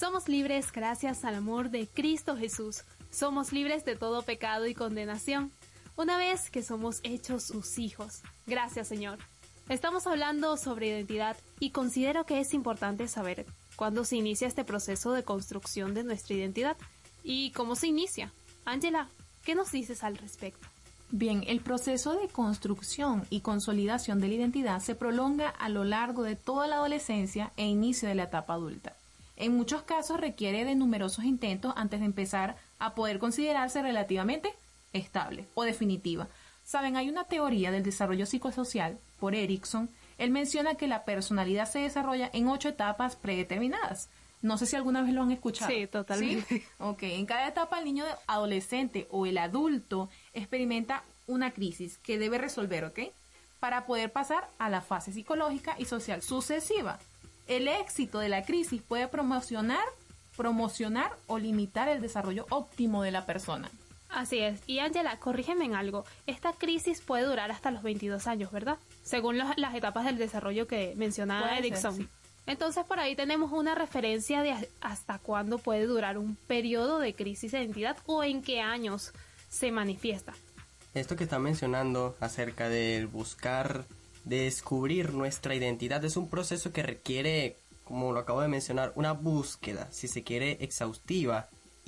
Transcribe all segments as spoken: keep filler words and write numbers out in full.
Somos libres gracias al amor de Cristo Jesús. Somos libres de todo pecado y condenación, una vez que somos hechos sus hijos. Gracias, Señor. Estamos hablando sobre identidad y considero que es importante saber cuándo se inicia este proceso de construcción de nuestra identidad y cómo se inicia. Ángela, ¿qué nos dices al respecto? Bien, el proceso de construcción y consolidación de la identidad se prolonga a lo largo de toda la adolescencia e inicio de la etapa adulta. En muchos casos requiere de numerosos intentos antes de empezar a poder considerarse relativamente estable o definitiva. Saben, hay una teoría del desarrollo psicosocial por Erickson. Él menciona que la personalidad se desarrolla en ocho etapas predeterminadas. No sé si alguna vez lo han escuchado. Sí, totalmente. ¿Sí? Ok, en cada etapa el niño adolescente o el adulto experimenta una crisis que debe resolver, ¿ok? Para poder pasar a la fase psicológica y social sucesiva. El éxito de la crisis puede promocionar, promocionar o limitar el desarrollo óptimo de la persona. Así es. Y Ángela, corrígeme en algo. Esta crisis puede durar hasta los veintidós años, ¿verdad? Según los, las etapas del desarrollo que mencionaba Erickson. Sí. Entonces por ahí tenemos una referencia de hasta cuándo puede durar un periodo de crisis de identidad o en qué años se manifiesta. Esto que está mencionando acerca del buscar, de descubrir nuestra identidad es un proceso que requiere, como lo acabo de mencionar, una búsqueda, si se quiere, exhaustiva.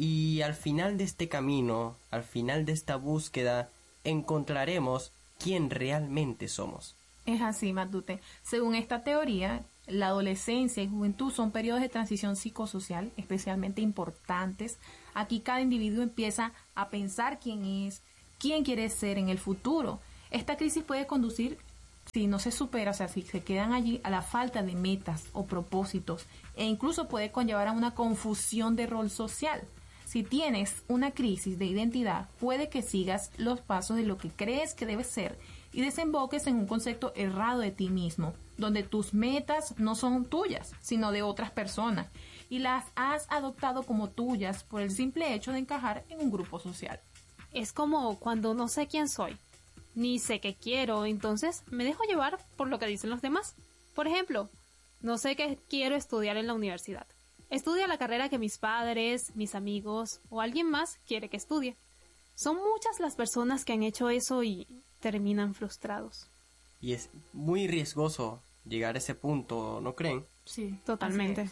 Y al final de este camino, al final de esta búsqueda, encontraremos quién realmente somos. Es así, Matute. Según esta teoría, la adolescencia y juventud son periodos de transición psicosocial especialmente importantes. Aquí cada individuo empieza a pensar quién es, quién quiere ser en el futuro. Esta crisis puede conducir, si no se supera, o sea, si se quedan allí, a la falta de metas o propósitos, e incluso puede conllevar a una confusión de rol social. Si tienes una crisis de identidad, puede que sigas los pasos de lo que crees que debes ser y desemboques en un concepto errado de ti mismo, donde tus metas no son tuyas, sino de otras personas, y las has adoptado como tuyas por el simple hecho de encajar en un grupo social. Es como cuando no sé quién soy, ni sé qué quiero, entonces me dejo llevar por lo que dicen los demás. Por ejemplo, no sé qué quiero estudiar en la universidad. Estudia la carrera que mis padres, mis amigos o alguien más quiere que estudie. Son muchas las personas que han hecho eso y terminan frustrados. Y es muy riesgoso llegar a ese punto, ¿no creen? Sí, totalmente.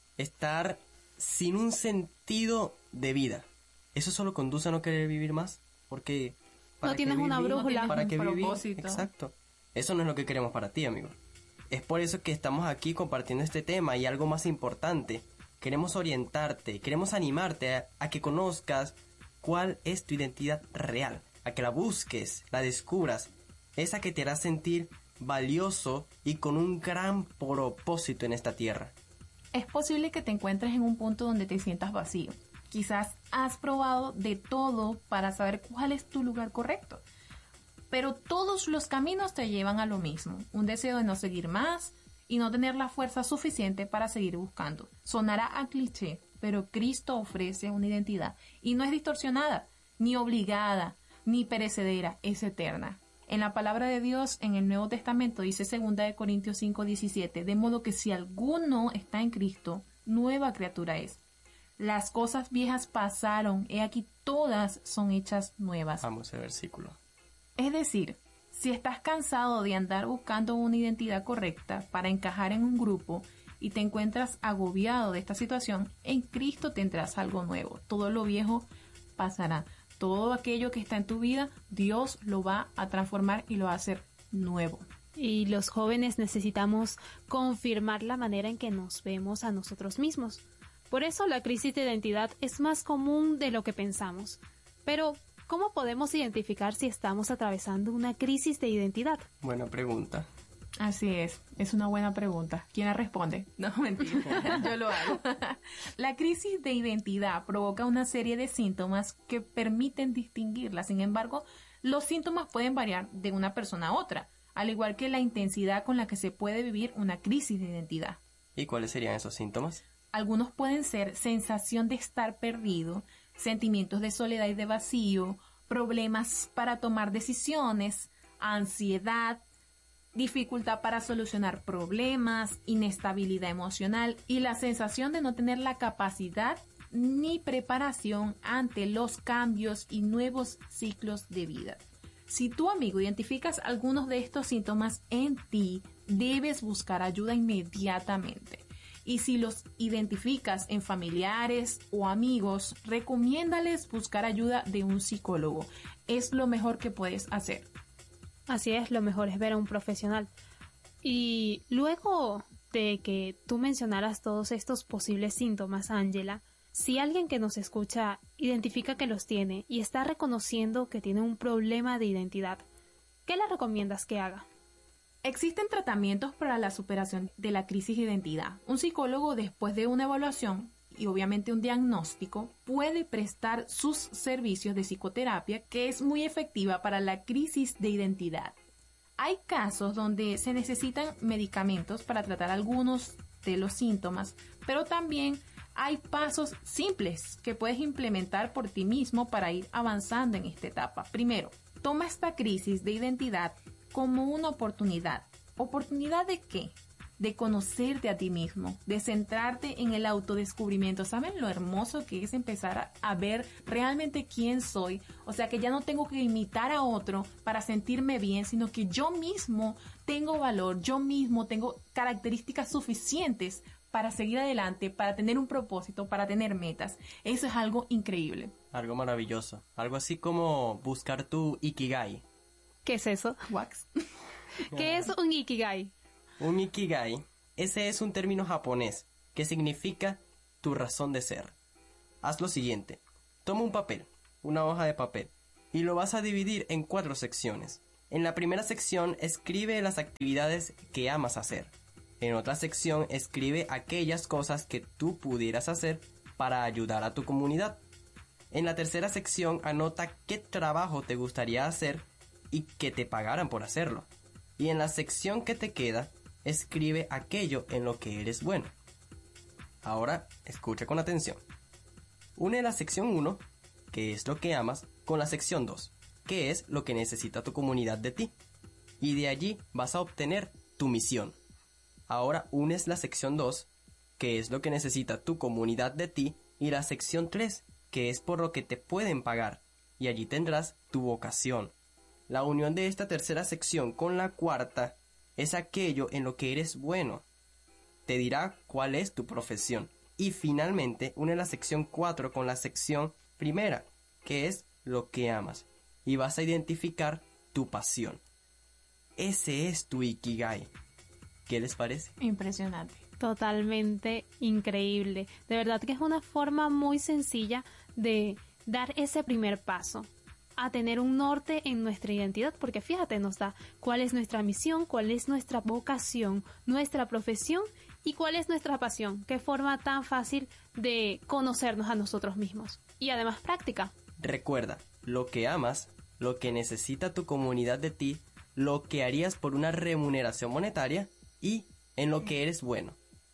Estar sin un sentido de vida. Eso solo conduce a no querer vivir más, porque no tienes una brújula, ¿para qué vivir? Propósito. Exacto. Eso no es lo que queremos para ti, amigo. Es por eso que estamos aquí compartiendo este tema y algo más importante. Queremos orientarte, queremos animarte a, a que conozcas cuál es tu identidad real, a que la busques, la descubras, esa que te hará sentir valioso y con un gran propósito en esta tierra. Es posible que te encuentres en un punto donde te sientas vacío. Quizás has probado de todo para saber cuál es tu lugar correcto, pero todos los caminos te llevan a lo mismo, un deseo de no seguir más y no tener la fuerza suficiente para seguir buscando. Sonará a cliché, pero Cristo ofrece una identidad y no es distorsionada, ni obligada, ni perecedera, es eterna. En la palabra de Dios, en el Nuevo Testamento, dice segunda de Corintios cinco diecisiete, de modo que si alguno está en Cristo, nueva criatura es. Las cosas viejas pasaron, he aquí todas son hechas nuevas. Vamos al versículo. Es decir, si estás cansado de andar buscando una identidad correcta para encajar en un grupo y te encuentras agobiado de esta situación, en Cristo tendrás algo nuevo. Todo lo viejo pasará. Todo aquello que está en tu vida, Dios lo va a transformar y lo va a hacer nuevo. Y los jóvenes necesitamos confirmar la manera en que nos vemos a nosotros mismos. Por eso la crisis de identidad es más común de lo que pensamos. Pero, ¿cómo podemos identificar si estamos atravesando una crisis de identidad? Buena pregunta. Así es, es una buena pregunta. ¿Quién la responde? No, mentira, yo lo hago. La crisis de identidad provoca una serie de síntomas que permiten distinguirla. Sin embargo, los síntomas pueden variar de una persona a otra, al igual que la intensidad con la que se puede vivir una crisis de identidad. ¿Y cuáles serían esos síntomas? Algunos pueden ser sensación de estar perdido, sentimientos de soledad y de vacío, problemas para tomar decisiones, ansiedad, dificultad para solucionar problemas, inestabilidad emocional y la sensación de no tener la capacidad ni preparación ante los cambios y nuevos ciclos de vida. Si tú, amigo, identificas algunos de estos síntomas en ti, debes buscar ayuda inmediatamente. Y si los identificas en familiares o amigos, recomiéndales buscar ayuda de un psicólogo. Es lo mejor que puedes hacer. Así es, lo mejor es ver a un profesional. Y luego de que tú mencionaras todos estos posibles síntomas, Ángela, si alguien que nos escucha identifica que los tiene y está reconociendo que tiene un problema de identidad, ¿qué le recomiendas que haga? Existen tratamientos para la superación de la crisis de identidad. Un psicólogo, después de una evaluación y obviamente un diagnóstico, puede prestar sus servicios de psicoterapia, que es muy efectiva para la crisis de identidad. Hay casos donde se necesitan medicamentos para tratar algunos de los síntomas, pero también hay pasos simples que puedes implementar por ti mismo para ir avanzando en esta etapa. Primero, toma esta crisis de identidad como una oportunidad. ¿Oportunidad de qué? De conocerte a ti mismo, de centrarte en el autodescubrimiento. ¿Saben lo hermoso que es empezar a, a ver realmente quién soy? O sea, que ya no tengo que imitar a otro para sentirme bien, sino que yo mismo tengo valor, yo mismo tengo características suficientes para seguir adelante, para tener un propósito, para tener metas. Eso es algo increíble. Algo maravilloso. Algo así como buscar tu Ikigai. ¿Qué es eso? Wax. ¿Qué es un Ikigai? Un Ikigai, ese es un término japonés que significa tu razón de ser. Haz lo siguiente. Toma un papel, una hoja de papel, y lo vas a dividir en cuatro secciones. En la primera sección escribe las actividades que amas hacer. En otra sección escribe aquellas cosas que tú pudieras hacer para ayudar a tu comunidad. En la tercera sección anota qué trabajo te gustaría hacer y que te pagaran por hacerlo. Y en la sección que te queda, escribe aquello en lo que eres bueno. Ahora, escucha con atención. Une la sección uno, que es lo que amas, con la sección dos, que es lo que necesita tu comunidad de ti. Y de allí vas a obtener tu misión. Ahora unes la sección dos, que es lo que necesita tu comunidad de ti, y la sección tres, que es por lo que te pueden pagar. Y allí tendrás tu vocación. La unión de esta tercera sección con la cuarta es aquello en lo que eres bueno. Te dirá cuál es tu profesión. Y finalmente une la sección cuatro con la sección primera, que es lo que amas. Y vas a identificar tu pasión. Ese es tu Ikigai. ¿Qué les parece? Impresionante. Totalmente increíble. De verdad que es una forma muy sencilla de dar ese primer paso a tener un norte en nuestra identidad, porque fíjate, nos da cuál es nuestra misión, cuál es nuestra vocación, nuestra profesión y cuál es nuestra pasión. Qué forma tan fácil de conocernos a nosotros mismos y además práctica. Recuerda, lo que amas, lo que necesita tu comunidad de ti, lo que harías por una remuneración monetaria y en lo que eres bueno.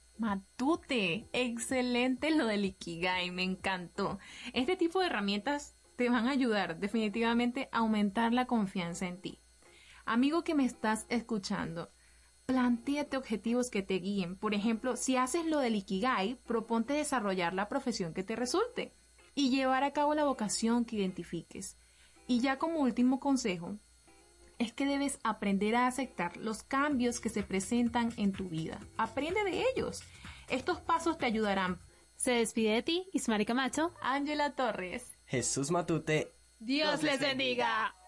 Matute, excelente lo del Ikigai, me encantó. Este tipo de herramientas te van a ayudar definitivamente a aumentar la confianza en ti. Amigo que me estás escuchando, plantéate objetivos que te guíen. Por ejemplo, si haces lo del Ikigai, proponte desarrollar la profesión que te resulte y llevar a cabo la vocación que identifiques. Y ya como último consejo, es que debes aprender a aceptar los cambios que se presentan en tu vida. Aprende de ellos. Estos pasos te ayudarán. Se despide de ti, Ismari Camacho, Ángela Torres. Jesús Matute. Dios les bendiga.